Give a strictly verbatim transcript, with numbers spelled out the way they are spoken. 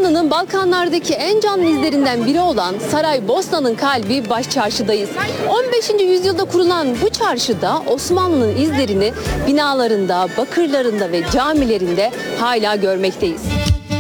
Osmanlı'nın Balkanlardaki en canlı izlerinden biri olan Saraybosna'nın kalbi Başçarşı'dayız. on beşinci yüzyılda kurulan bu çarşıda Osmanlı'nın izlerini binalarında, bakırlarında ve camilerinde hala görmekteyiz.